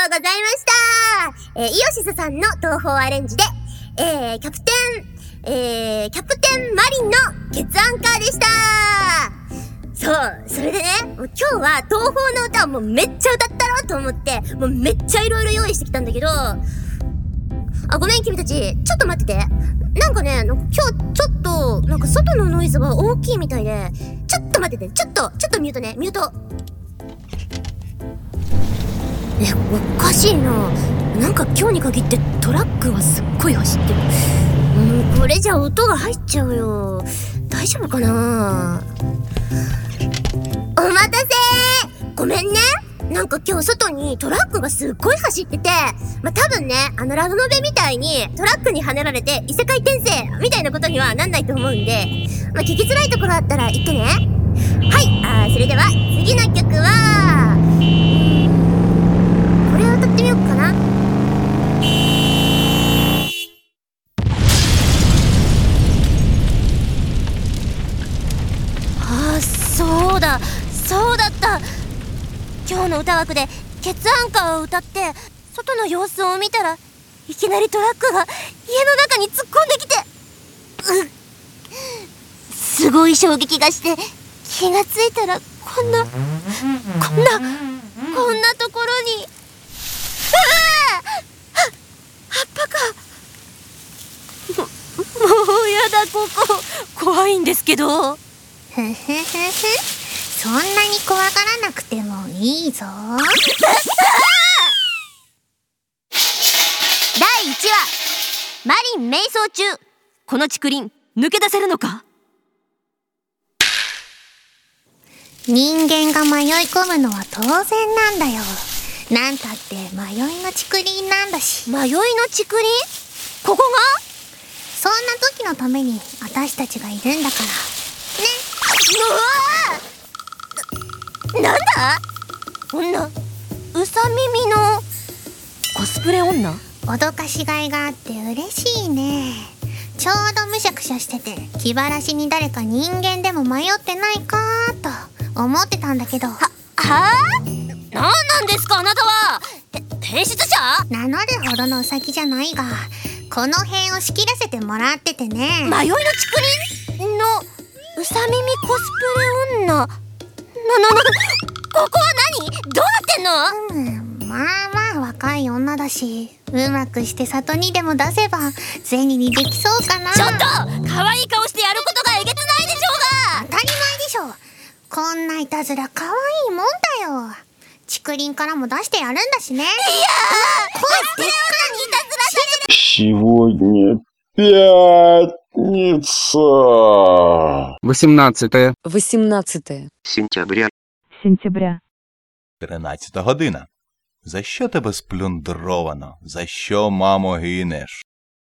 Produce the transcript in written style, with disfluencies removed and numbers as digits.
ございました。イオシスさんの東宝アレンジで、キャプテンマリンのケツアンカーでした。そう、それでね、もう今日は東宝の歌をもうめっちゃ歌ったろうと思って、もうめっちゃいろいろ用意してきたんだけど、ごめん君たち、ちょっと待ってて。なんかね、今日ちょっと、なんか外のノイズが大きいみたいで、ちょっと待ってて、ちょっとミュートね、ミュート。おかしいな。なんか今日に限ってトラックがすっごい走ってる。これじゃ音が入っちゃうよ。大丈夫かな。お待たせー。ごめんね。なんか今日外にトラックがすっごい走ってて、多分ね、ラブノベみたいにトラックに跳ねられて異世界転生みたいなことにはなんないと思うんで、聞きづらいところあったら言ってね。はい、それでは次の曲は、これを歌ってみようかな。そうだった。今日の歌枠でケツアンカーを歌って外の様子を見たら、いきなりトラックが家の中に突っ込んできて、すごい衝撃がして、気がついたらこんなところに、葉っぱか。もうやだ、ここ怖いんですけど。 そんなに怖がらなくてもいいぞ。 第1話、マリン迷走中。この竹林抜け出せるのか。 人間が迷い込むのは当然なんだよ。なんたって迷いの竹林なんだし。 迷いの竹林？ここが？ そんな時のために私たちがいるんだからね。 なんだ？女、うさ耳のコスプレ女？ 脅かしがいがあって嬉しいね。ちょうどむしゃくしゃしてて、気晴らしに誰か人間でも迷ってないかと思ってたんだけど。なんなんですかあなたは。変質者？ 名乗るほどのウサギじゃないが、この辺を仕切らせてもらっててね。 迷いの竹林のうさ耳コスプレ女。ここは何？どうなってんの？ まあ若い女だし、うまくして里にでも出せば銭にできそうかな。 ちょっと可愛い顔してやることがえげつないでしょうが。 当たり前でしょ。こんないたずら可愛いもんだよ。竹林からも出してやるんだしね。いやー、コスプレ女にいたずらされる。 Сегодня пятница. 18 сентября. 13 година. За що тебе сплюндровано? За що, мамо, гинеш?